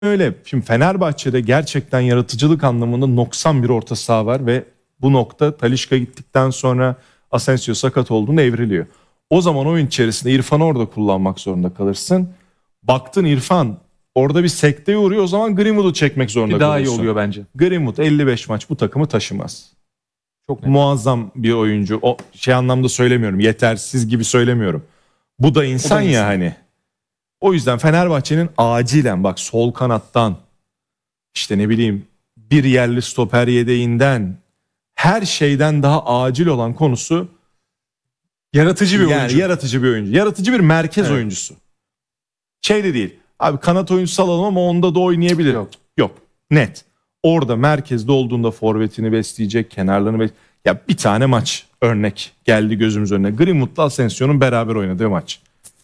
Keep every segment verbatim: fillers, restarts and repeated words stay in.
öyle. Şimdi Fenerbahçe'de gerçekten yaratıcılık anlamında noksan bir orta saha var ve bu nokta Talisca gittikten sonra Asensio sakat olduğunda evriliyor. O zaman oyun içerisinde İrfan'ı orada kullanmak zorunda kalırsın. Baktın İrfan orada bir sekteye uğruyor, o zaman Greenwood'u çekmek zorunda daha kalırsın. iyi oluyor bence. Greenwood elli beş maç bu takımı taşımaz. Çok net. Muazzam bir oyuncu. O şey anlamda söylemiyorum. Yetersiz gibi söylemiyorum. Bu da insan, da insan. ya hani. O yüzden Fenerbahçe'nin acilen bak sol kanattan işte ne bileyim bir yerli stoper yedeğinden her şeyden daha acil olan konusu Yaratıcı bir yani oyuncu. yaratıcı bir oyuncu. Yaratıcı bir merkez Evet. oyuncusu. Şey de değil. Abi kanat oyuncusu alalım ama onda da oynayabilir. Yok. Yok. Net. Orada merkezde olduğunda forvetini besleyecek, kenarlarını besleyecek. Ya bir tane maç örnek geldi gözümüz önüne. Greenwood'la Asensio'nun beraber oynadığı maç.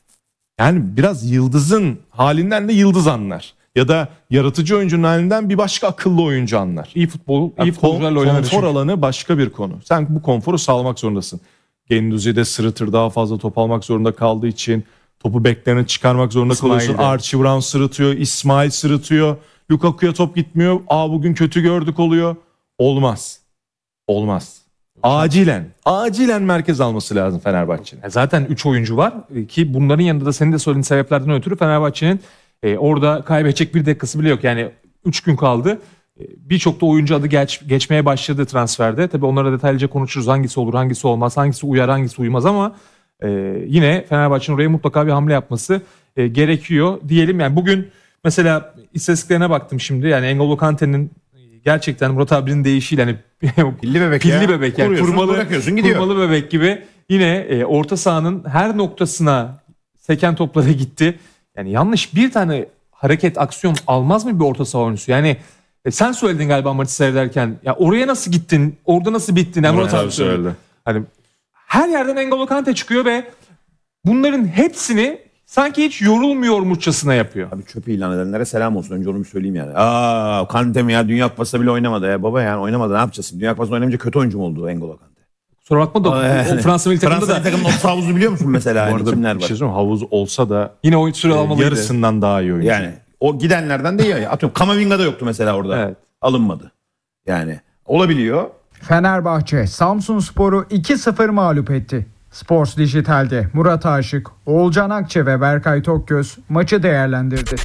Yani biraz yıldızın halinden de yıldız anlar. Ya da yaratıcı oyuncunun halinden bir başka akıllı oyuncu anlar. İyi futbol, Yani iyi futbolcularla oynar. konfor alanı başka bir konu. Sen bu konforu sağlamak zorundasın. Genduzi'de sırıtır, daha fazla top almak zorunda kaldığı için topu beklerine çıkarmak zorunda İsmail'de. kalıyorsun. Archie Brown sırıtıyor, İsmail sırıtıyor. Lukaku'ya top gitmiyor. Aa bugün kötü gördük oluyor. Olmaz. Olmaz. Acilen, acilen merkez alması lazım Fenerbahçe'nin. Ya zaten üç oyuncu var ki bunların yanında da senin de söylediğin sebeplerden ötürü Fenerbahçe'nin e, orada kaybedecek bir dakikası bile yok. Yani üç gün kaldı. E, Birçok da oyuncu adı geç, geçmeye başladı transferde. Tabii onlara detaylıca konuşuruz. Hangisi olur, hangisi olmaz, hangisi uyar, hangisi uymaz ama e, yine Fenerbahçe'nin oraya mutlaka bir hamle yapması e, gerekiyor diyelim. Yani bugün mesela istatistiklerine baktım şimdi. Yani N'Golo Kante'nin gerçekten Murat abinin deyişiyle hani Pilli bebek pilli ya. bebek yani Kuruyorsun, kurmalı, bırakıyorsun, gidiyor. kurmalı bebek gibi yine e, orta sahanın her noktasına seken toplara gitti. Yani yanlış bir tane hareket aksiyon almaz mı bir orta saha oyuncusu? Yani e, sen söyledin galiba maçı seyrederken ya oraya nasıl gittin? Orada nasıl bittin? Yani Murat abi söyledi. Hani her yerden N'Golo Kante çıkıyor ve bunların hepsini sanki hiç yorulmuyormuşçasına yapıyor. Abi çöpü ilan edenlere selam olsun. Önce onu bir söyleyeyim yani. Aa Kante mi ya? Dünya Kupası'nda bile oynamadı ya. Baba yani oynamadı, ne yapacağız? Dünya Kupası'nda oynamayınca kötü oyuncu mu oldu N'Golo Kante? Kusura bakma da o, Yani. o Fransa milli takımda Fransa da milli takımın orta havuzu biliyor musun mesela? Bu Yani arada kimler bir var? şey söyleyeyim, havuz olsa da yine oyun süre e, almalıydı. yarısından daha iyi oyuncu. Yani o gidenlerden de ya. Atıyorum Kamavinga'da yoktu mesela orada. Evet. Alınmadı. Yani olabiliyor. Fenerbahçe Samsunspor'u iki sıfır mağlup etti. Sports Dijital'de Murat Aşık, Oğulcan Akçe ve Berkay Tokgöz maçı değerlendirdi.